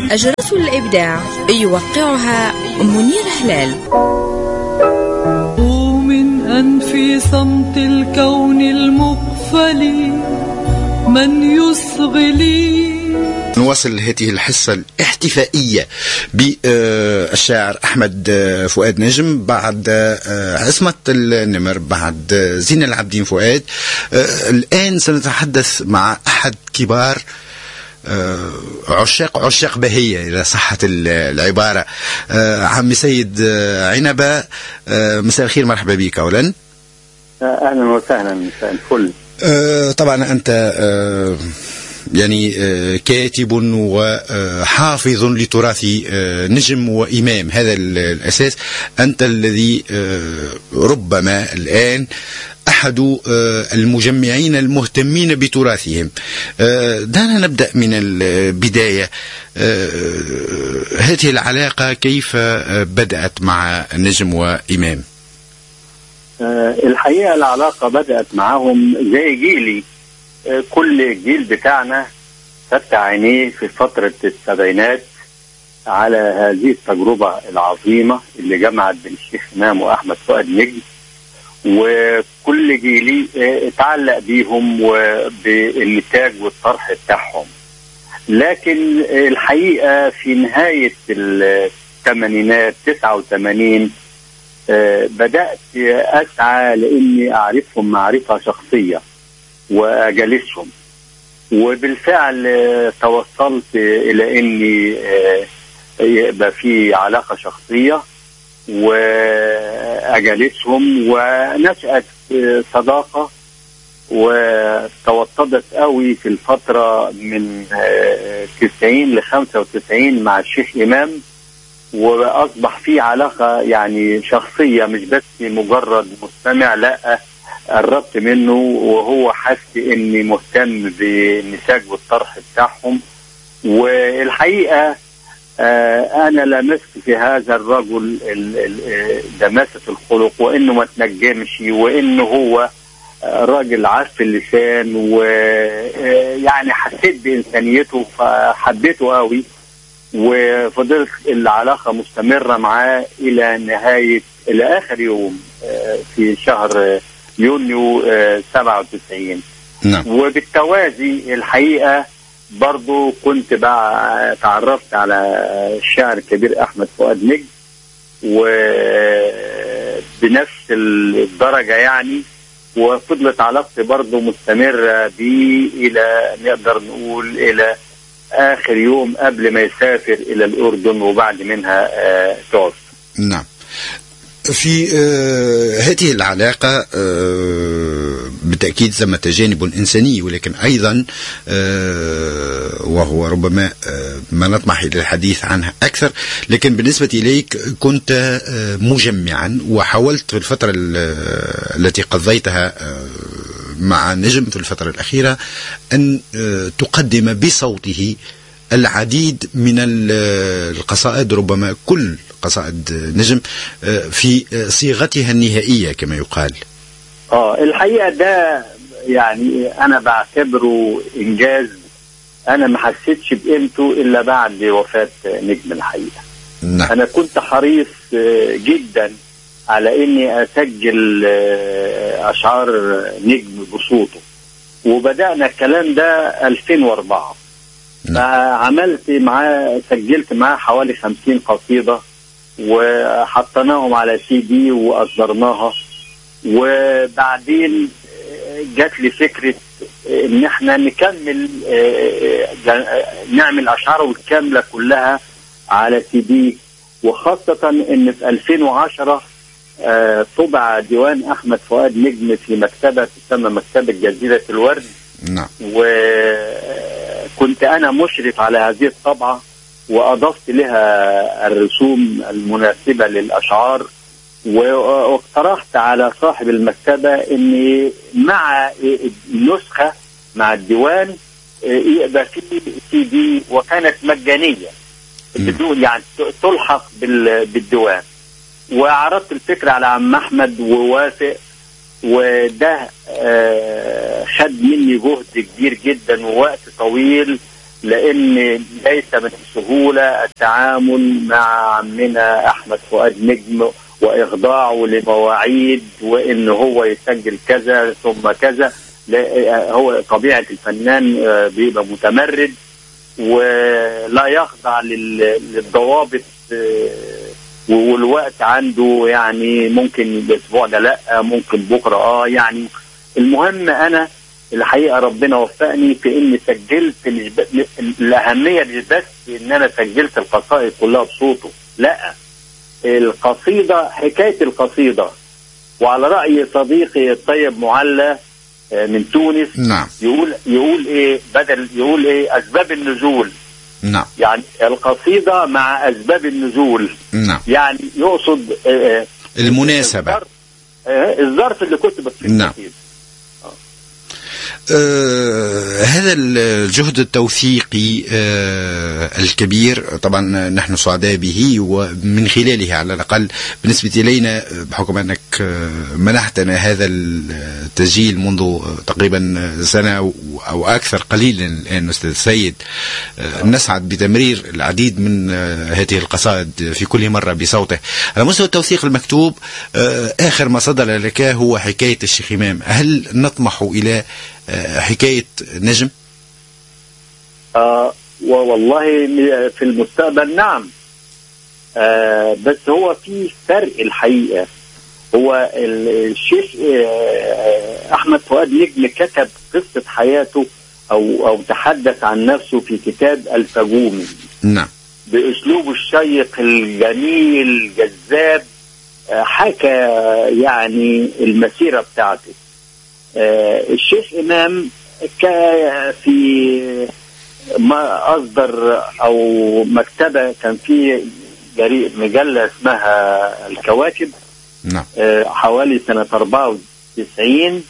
أجرته الإبداع يوقعها منير هلال. ومن أنفي صمت الكون المقفل من يصغلي. نواصل هذه الحصة الاحتفائية بالشاعر أحمد فؤاد نجم بعد عصمة النمر، بعد زين العابدين فؤاد. الآن سنتحدث مع أحد كبار عشاق بهية إذا صحت العبارة، عمي سيد عنبة. مساء الخير، مرحبا بك أولا. أهلا وسهلا، مساء الفل. طبعا أنت يعني كاتب وحافظ لتراث نجم وإمام، هذا الأساس. أنت الذي ربما الآن أحد المجمعين المهتمين بتراثهم. دعنا نبدأ من البداية. هذه العلاقة كيف بدأت مع نجم وإمام؟ الحقيقة العلاقة بدأت معهم زي جيلي. كل جيل بتاعنا فتح عينيه في فترة السبعينات على هذه التجربة العظيمة اللي جمعت بين الشيخ إمام وأحمد فؤاد نجم، وكل جيلي اتعلق بيهم وبالنتاج والطرح بتاعهم. لكن الحقيقة في نهاية الثمانينات 89 بدأت أسعى لأني أعرفهم معرفة شخصية وأجلسهم، وبالفعل توصلت إلى أني يبقى في علاقة شخصية وأجلسهم، ونشأت صداقة وتوطدت قوي في الفترة من 90 ل 95 مع الشيخ إمام، وأصبح في علاقة يعني شخصية مش بس مجرد مستمع، لا قربت منه وهو حس إني مهتم بالنساج والطرح بتاعهم. والحقيقة أنا لمست في هذا الرجل دماسة الخلق، وإنه ما تنجمش، وإنه هو راجل عف اللسان، ويعني حسيت بإنسانيته فحبيته قوي، وفضلت العلاقة مستمرة معاه إلى نهاية إلى آخر يوم في شهر يونيو 97. نعم. وبالتوازي الحقيقة برضو كنت بقى تعرفت على الشاعر الكبير أحمد فؤاد نجم، وبنفس الدرجة يعني، وفضلت علاقتي برضو مستمرة بيه إلى نقدر نقول إلى آخر يوم قبل ما يسافر إلى الأردن وبعد منها توفى. نعم. في هذه العلاقة بالتأكيد ثمة جانب إنساني، ولكن أيضا وهو ربما ما نطمح إلى الحديث عنه أكثر. لكن بالنسبة إليك كنت مجمعا، وحاولت في الفترة التي قضيتها مع نجم في الفترة الأخيرة أن تقدم بصوته العديد من القصائد، ربما كل قصائد نجم في صيغتها النهائية كما يقال. الحقيقة ده يعني أنا بعتبره إنجاز أنا ما حسيتش بقيمته إلا بعد وفاة نجم الحقيقة. نعم. أنا كنت حريص جدا على إني أسجل أشعار نجم بصوته، وبدأنا الكلام ده 2004. عملت معاه، سجلت معاه حوالي 50 قصيدة وحطيناهم على CD وأصدرناها. وبعدين جات لي فكرة ان احنا نكمل نعمل أشعاره الكاملة كلها على CD، وخاصة ان في 2010 طبع ديوان أحمد فؤاد نجم في مكتبة تسمى مكتبة جزيرة الورد. نعم. وكنت أنا مشرف على هذه الطبعة، وأضفت لها الرسوم المناسبة للأشعار، واقترحت على صاحب المكتبة ان مع النسخة مع الديوان يبقى في CD، وكانت مجانية بدون يعني تلحق بالديوان. وعرضت الفكرة على عم أحمد ووافق، وده خد مني جهد كبير جدا ووقت طويل لأن ليس من السهولة التعامل مع عمنا أحمد فؤاد نجم وإخضاعه لمواعيد وإن هو يسجل كذا ثم كذا. هو طبيعة الفنان بيبقى متمرد ولا يخضع للضوابط، والوقت عنده يعني ممكن الأسبوع ده لأ، ممكن بكرة يعني. المهم أنا الحقيقة ربنا وفقني في إني سجلت الأهمية مش بس إن أنا سجلت القصائد كلها بصوته، لأ، القصيدة حكاية القصيدة. وعلى رأي صديقي الطيب معلى من تونس، نعم، يقول إيه بدل يقول إيه أسباب النزول. نعم، يعني القصيدة مع أسباب النزول. نعم، يعني يقصد المناسبة، الظرف اللي كتبت في القصيدة. هذا الجهد التوثيقي الكبير طبعا نحن سعداء به، ومن خلاله على الأقل بالنسبة إلينا بحكم أنك منحتنا هذا التسجيل منذ تقريبا سنة أو أكثر قليلا الآن أستاذ سيد، نسعد بتمرير العديد من هذه القصائد في كل مرة بصوته. على مستوى التوثيق المكتوب، آخر ما صدر لك هو حكاية الشيخ إمام، هل نطمح إلى حكاية نجم؟ والله في المستقبل نعم، بس هو في فرق الحقيقة. هو الشيخ أحمد فؤاد نجم كتب قصة حياته أو تحدث عن نفسه في كتاب الفجومي، نعم، بأسلوبه الشيق الجميل الجذاب، حكى يعني المسيرة بتاعته. الشيخ إمام في ما أصدر أو مكتبة كان في مجلة اسمها الكواكب، نعم، حوالي سنة 94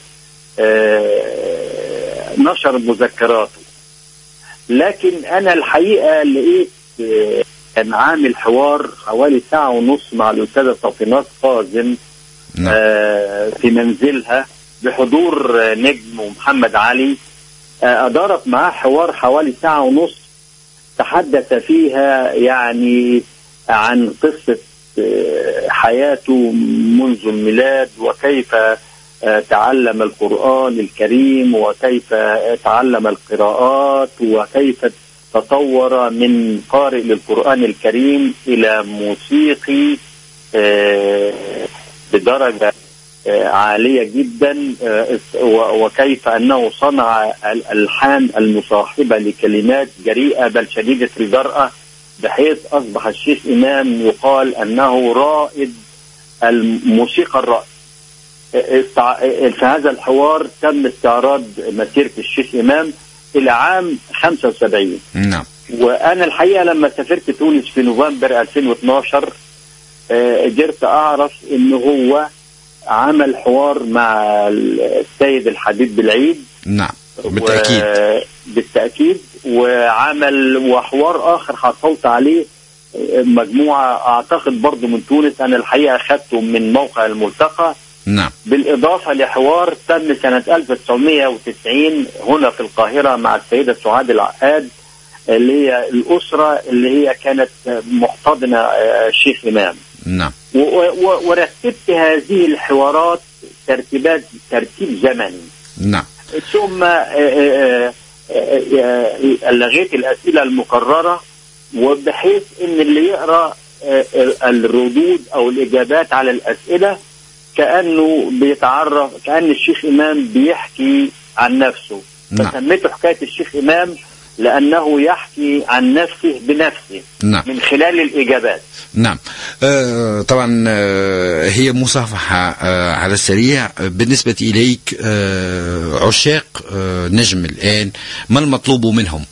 نشر مذكراته. لكن أنا الحقيقة لقيت كان عامل حوار حوالي ساعة ونص مع الأستاذة صافينات قاسم في منزلها بحضور نجم ومحمد علي. أدارت معاه حوار حوالي ساعة ونص، تحدث فيها يعني عن قصة حياته منذ الميلاد، وكيف تعلم القرآن الكريم، وكيف تعلم القراءات، وكيف تطور من قارئ للقرآن الكريم إلى موسيقي بدرجة عالية جدا، وكيف أنه صنع الألحان المصاحبة لكلمات جريئة بل شديدة الجرأة، بحيث أصبح الشيخ إمام يقال أنه رائد الموسيقى الرأس. في هذا الحوار تم استعراض مسيرة الشيخ إمام إلى عام 75. نعم. وأنا الحقيقة لما سافرت تونس في نوفمبر 2012 قدرت أعرف إنه هو عمل حوار مع السيد الحبيب بالعيد. نعم، بالتأكيد. بالتأكيد. وعمل وحوار آخر حصلت عليه مجموعة أعتقد برضو من تونس، أنا الحقيقة أخذته من موقع الملتقى. نعم. بالإضافة لحوار تم سنة 1990 هنا في القاهرة مع السيدة سعاد العقاد، اللي هي الأسرة اللي هي كانت محتضنة الشيخ إمام. نعم. ورتبت هذه الحوارات ترتيب زمني. نعم. ثم لغيت الأسئلة المكررة، وبحيث ان اللي يقرأ الردود او الإجابات على الأسئلة كأنه بيتعرف، كأن الشيخ إمام بيحكي عن نفسه. نعم. فسميته حكاية الشيخ إمام لأنه يحكي عن نفسه بنفسه. نعم. من خلال الإجابات. نعم. طبعا هي مصافحة على السريع. بالنسبة إليك عشاق نجم الآن، ما المطلوب منهم؟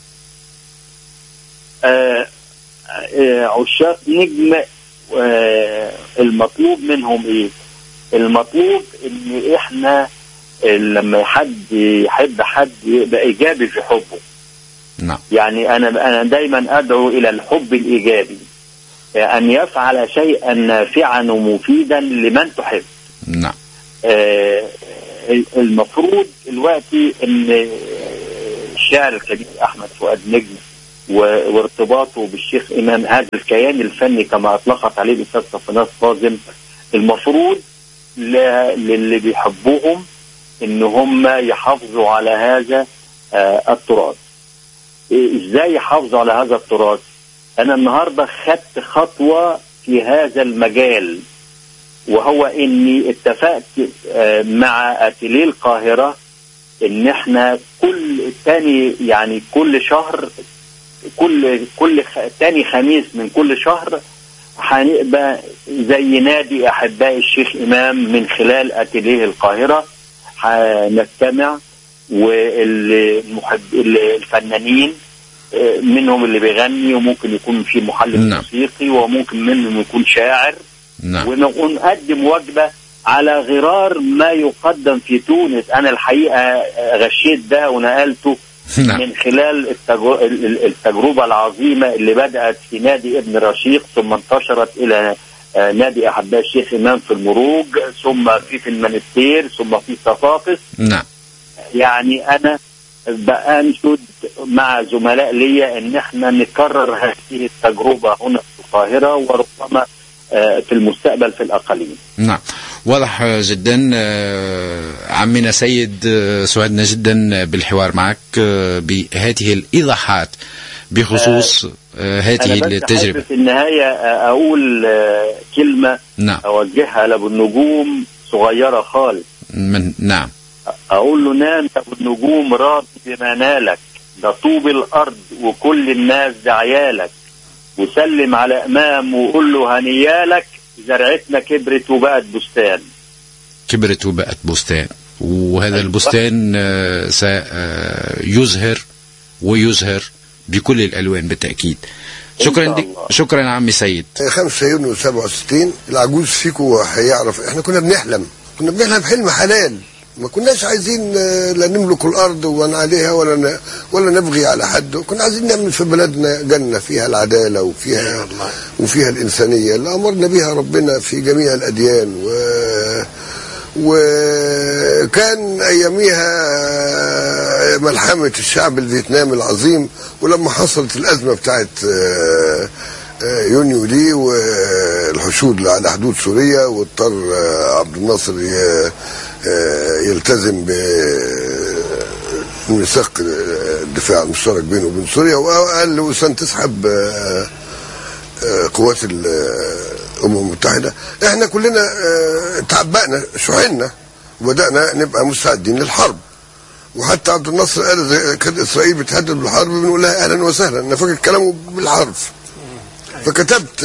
عشاق نجم المطلوب منهم إيه؟ المطلوب إن إحنا لما حد يحب حد يبقى إيجابي في حبه. نعم. يعني أنا دايما أدعو إلى الحب الإيجابي، أن يفعل شيئا نافعا ومفيدا لمن تحب. نعم. المفروض دلوقتي أن الشاعر الكبير أحمد فؤاد نجم وارتباطه بالشيخ إمام، هذا الكيان الفني كما أطلقت عليه الأستاذ صفناس كاظم، المفروض للي بيحبوهم إن هم يحافظوا على هذا التراث. إزاي يحافظوا على هذا التراث؟ أنا النهاردة خدت خطوة في هذا المجال، وهو إني اتفقت مع أتيليه القاهرة إن إحنا كل شهر، كل تاني خميس من كل شهر هنبقى زي نادي أحباء الشيخ إمام من خلال أتيليه القاهرة. هنجتمع والفنانين منهم اللي بيغني، وممكن يكون في محلل موسيقي، وممكن منهم يكون شاعر، ونقدم وجبة على غرار ما يقدم في تونس. أنا الحقيقة غشيت ده ونقلته من خلال التجربة العظيمة اللي بدأت في نادي ابن رشيق، ثم انتشرت إلى نادي أحباء الشيخ إمام في المروج، ثم في المنستير، ثم في صفاقس. يعني أنا بأنشد مع زملاء لي إن احنا نكرر هذه التجربة هنا في القاهرة، وربما في المستقبل في الأقاليم. نعم، واضح جدا. عمنا سيد، سعدنا جدا بالحوار معك بهذه الإيضاحات بخصوص هذه التجربة. في النهاية أقول كلمة أوجهها لأبو النجوم صغيرة خالص. نعم. أقول له: نام يا أبو النجوم راضي بما نالك، ده طوب الأرض وكل الناس ده عيالك، وسلم على إمام وقول له هنيالك، زرعتنا كبرت وبقت بستان. كبرت وبقت بستان، وهذا البستان سيزهر ويزهر بكل الألوان بالتأكيد. شكرا عمي سيد. 5 يونيو 67 العجوز فيكم هيعرف احنا كنا بنحلم بحلم حلال، ما كناش عايزين لا نملك الارض ولا عليها ولا نبغي على حد، كنا عايزين نعمل في بلدنا جنه فيها العداله وفيها الانسانيه اللي امرنا بها ربنا في جميع الاديان. وكان اياميها ملحمه الشعب الفيتنامي العظيم، ولما حصلت الازمه بتاعت يونيو دي والحشود على حدود سوريا، واضطر عبد الناصر يلتزم بميثاق الدفاع المشترك بينه وبين سوريا، وقال له سنتسحب قوات الأمم المتحدة. احنا كلنا تعبأنا شحنا وبدأنا نبقى مستعدين للحرب، وحتى عبد الناصر قال كانت إسرائيل بتهدد بالحرب بنقول لها أهلا وسهلا، أنا فاكر كلامه بالحرف. فكتبت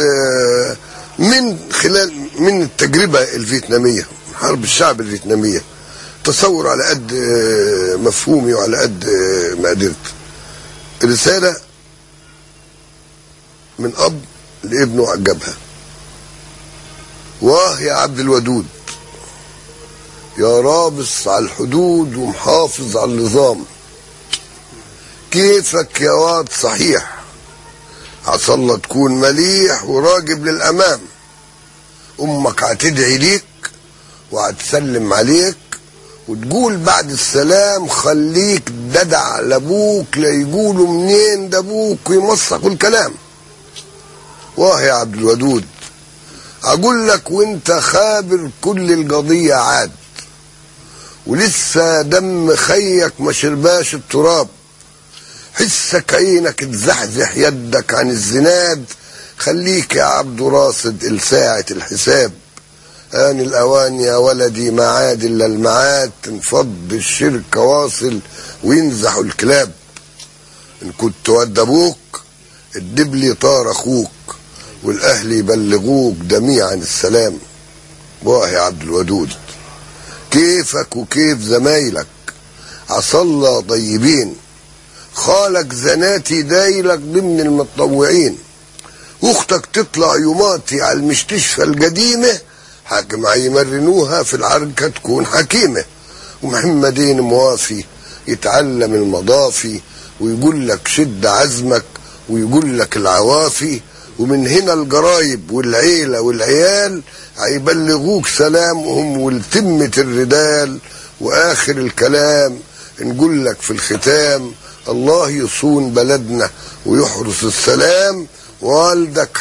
من التجربة الفيتنامية، حرب الشعب الفيتنامية، تصور على قد مفهومي وعلى قد ما قدرت. رسالة من أب لابنه على الجبهة: واه يا عبد الودود، يا رابص على الحدود ومحافظ على النظام، كيفك يا واد صحيح، عسى الله تكون مليح وراجب للأمام، أمك هتدعي ليك وهتسلم عليك وتقول بعد السلام خليك ددع لابوك لا يقولوا منين ده ابوك ويمسقوا الكلام. واه يا عبد الودود، اقول لك وانت خابر كل القضية عاد، ولسه دم خيك ما شرباش التراب، حسك عينك تزحزح يدك عن الزناد، خليك يا عبد راصد لساعة الحساب، آن الأوان يا ولدي ما عاد إلا المعاد، تنفض الشرك واصل وينزحوا الكلاب، إن كنت ود أبوك الدبلي طار أخوك، والأهل يبلغوك جميعا السلام. واه يا عبد الودود، كيفك وكيف زمايلك عسى الله طيبين، خالك زناتي دايلك ضمن المتطوعين، واختك تطلع يوماتي على المستشفى القديمه، حاكم هيمرنوها في العركه تكون حكيمه، ومحمدين موافي يتعلم المضافي، ويقول لك شد عزمك ويقول لك العوافي، ومن هنا الجرايب والعيله والعيال هيبلغوك سلامهم ولتمه الردال، واخر الكلام نقول لك في الختام الله يصون بلدنا ويحرس السلام. والدك